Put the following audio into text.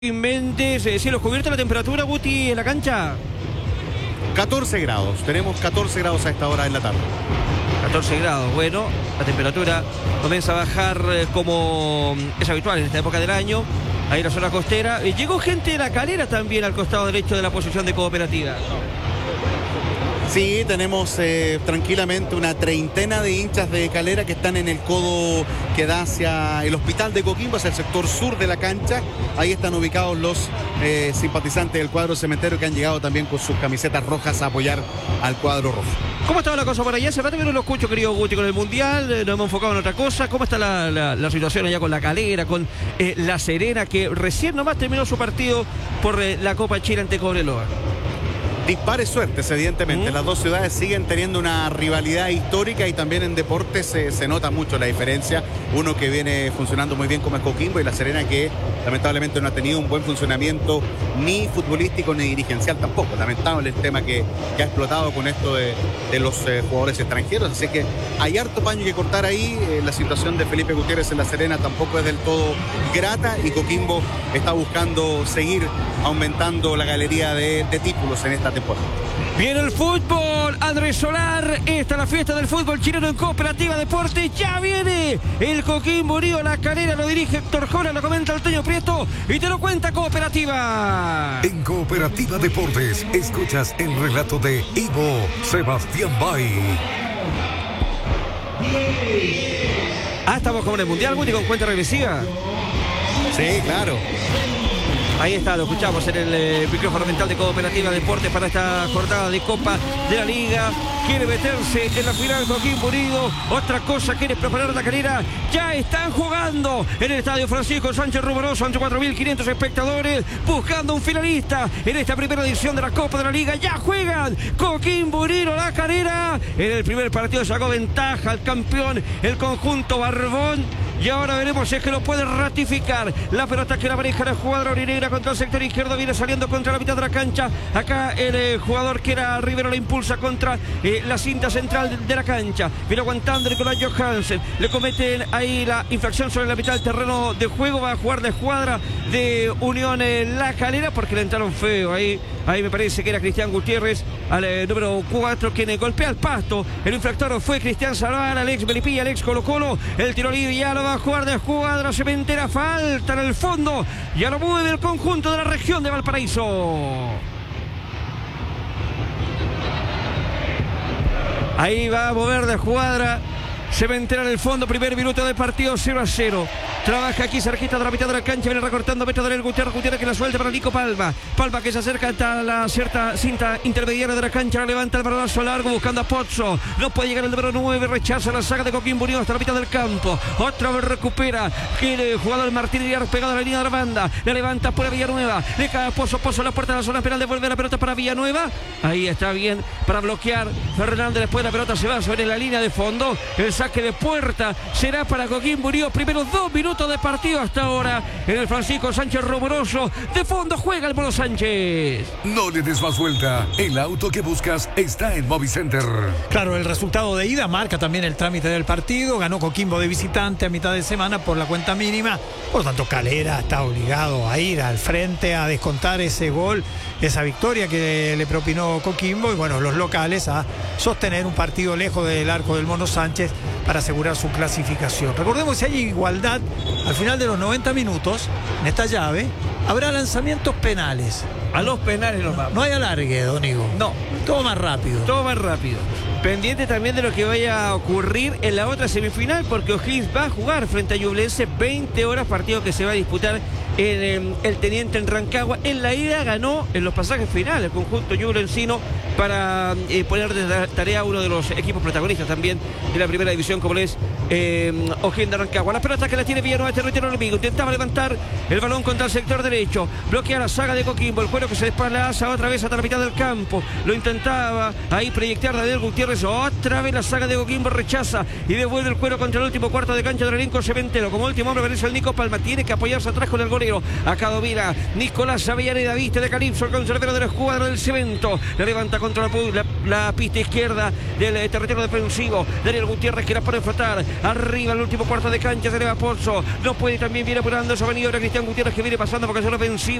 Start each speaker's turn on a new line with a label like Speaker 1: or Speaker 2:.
Speaker 1: Méndez, cielo cubierto, la temperatura, Guti, en la cancha.
Speaker 2: 14 grados, tenemos 14 grados a esta hora en la tarde.
Speaker 1: 14 grados, bueno, la temperatura comienza a bajar como es habitual en esta época del año, ahí en la zona costera. Llegó gente de La Calera también al costado derecho de la posición de Cooperativa.
Speaker 2: Sí, tenemos tranquilamente una treintena de hinchas de Calera que están en el codo que da hacia el hospital de Coquimbo, hacia el sector sur de la cancha. Ahí están ubicados los simpatizantes del cuadro cementero que han llegado también con sus camisetas rojas a apoyar al cuadro rojo.
Speaker 1: ¿Cómo estaba la cosa por allá? Hace rato que no lo escucho, querido Guti, con el Mundial, nos hemos enfocado en otra cosa. ¿Cómo está la situación allá con La Calera, con La Serena, que recién nomás terminó su partido por la Copa Chile ante Cobreloa?
Speaker 2: Dispares suertes, evidentemente. Las dos ciudades siguen teniendo una rivalidad histórica y también en deportes se nota mucho la diferencia. Uno que viene funcionando muy bien como es Coquimbo y La Serena que lamentablemente no ha tenido un buen funcionamiento ni futbolístico ni dirigencial tampoco. Lamentable el tema que ha explotado con esto de los jugadores extranjeros. Así que hay harto paño que cortar ahí. La situación de Felipe Gutiérrez en La Serena tampoco es del todo grata y Coquimbo está buscando seguir aumentando la galería de títulos en esta temporada.
Speaker 1: Viene el fútbol, Andrés Solar, esta es la fiesta del fútbol chileno en Cooperativa Deportes, ya viene el Coquimbo Unido, La Calera, lo dirige Héctor Jora, lo comenta Antonio Prieto y te lo cuenta Cooperativa.
Speaker 3: En Cooperativa Deportes escuchas el relato de Ivo Sebastián Bay.
Speaker 1: Estamos como en el Mundial, Guti, con cuenta regresiva.
Speaker 2: Sí, claro.
Speaker 1: Ahí está, lo escuchamos en el micrófono mental de Cooperativa Deportes para esta jornada de Copa de la Liga. Quiere meterse en la final Coquimbo Unido. Otra cosa, quiere preparar La Calera. Ya están jugando en el estadio Francisco Sánchez Rumoroso ante 4.500 espectadores, buscando un finalista en esta primera edición de la Copa de la Liga. Ya juegan Coquimbo Unido, La Calera. En el primer partido sacó ventaja al campeón, el conjunto Barbón. Y ahora veremos si es que lo puede ratificar. La pelota que la maneja la jugadora orinegra contra el sector izquierdo. Viene saliendo contra la mitad de la cancha. Acá el jugador que era Rivero la impulsa contra la cinta central de la cancha. Viene aguantando Nicolás Johansen. Le cometen ahí la infracción sobre la mitad del terreno de juego. Va a jugar la escuadra de Unión La Calera porque le entraron feo ahí. Ahí me parece que era Cristian Gutiérrez, al número 4, quien golpea el pasto. El infractor fue Cristian Salvar, Alex Melipilla, Alex Colo Colo. El tiro libre ya lo va a jugar de escuadra cementera. Falta en el fondo. Ya lo mueve el conjunto de la región de Valparaíso. Ahí va a mover de escuadra cementera en el fondo. Primer minuto del partido, 0-0. Trabaja aquí cerquita de la mitad de la cancha. Viene recortando Beto Daniel Gutiérrez. Gutiérrez que la suelta para Nico Palma. Palma que se acerca hasta la cierta cinta intermediaria de la cancha. La levanta el balonazo largo buscando a Pozzo. No puede llegar el número 9. Rechaza la saga de Coquimbo Unido hasta la mitad del campo. Otra vez recupera. Quiere el jugador Martín Iriar pegado a la línea de la banda. Le levanta por Villanueva. Le cae a Pozzo. Pozzo a la puerta de la zona penal. Devuelve la pelota para Villanueva. Ahí está bien para bloquear Fernández. Después la pelota se va sobre la línea de fondo. El saque de puerta será para Coquimbo Unido. Primeros 2 minutos de partido hasta ahora en el Francisco Sánchez Rumoroso. De fondo juega el Mono Sánchez.
Speaker 3: No le des más vuelta. El auto que buscas está en Movicenter.
Speaker 4: Claro, el resultado de ida marca también el trámite del partido. Ganó Coquimbo de visitante a mitad de semana por la cuenta mínima. Por lo tanto, Calera está obligado a ir al frente a descontar ese gol, esa victoria que le propinó Coquimbo. Y bueno, los locales a sostener un partido lejos del arco del Mono Sánchez para asegurar su clasificación. Recordemos, si hay igualdad al final de los 90 minutos en esta llave, habrá lanzamientos penales.
Speaker 1: A los penales nos vamos.
Speaker 4: No hay alargue, don Ivo.
Speaker 1: No.
Speaker 4: Todo más rápido.
Speaker 1: Todo más rápido. Pendiente también de lo que vaya a ocurrir en la otra semifinal, porque O'Higgins va a jugar frente a Ñublense 20 horas, partido que se va a disputar en el Teniente en Rancagua. En la ida ganó en los pasajes finales el conjunto ñublencino para poner de tarea a uno de los equipos protagonistas también de la primera división, como es O'Higgins de Rancagua. La pelota que la tiene Villanueva, territorio enemigo. Intentaba levantar el balón contra el sector derecho. Bloquea la saga de Coquimbo. El cuero que se desplaza otra vez hasta la mitad del campo. Lo intentaba ahí proyectar Daniel Gutiérrez. Otra vez la saga de Coquimbo rechaza y devuelve el cuero contra el último cuarto de cancha del elenco cementero. Como último hombre aparece el Nico Palma. Tiene que apoyarse atrás con el gol Moreno. Acá domina Nicolás Avellaneda, viste de Calipso, el conservador de la escuadra del Cemento. La levanta contra la pista izquierda del terreno defensivo. Daniel Gutiérrez que la pone a flotar. Arriba en el último cuarto de cancha se le va Pozo. No puede, también viene apurando esa maniobra Cristian Gutiérrez que viene pasando porque es una ofensiva.